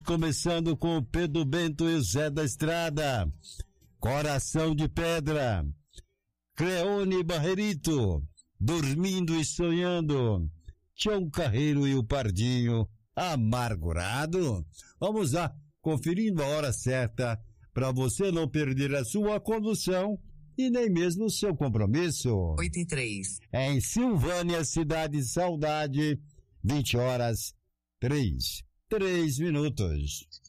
começando com o Pedro Bento e o Zé da Estrada. Coração de Pedra. Cleone Barrerito, Dormindo e Sonhando. Tião Carreiro e o Pardinho, Amargurado. Vamos lá, conferindo a hora certa para você não perder a sua condução e nem mesmo o seu compromisso. 8:03. Em Silvânia, Cidade Saudade, 20 horas, 3 minutos.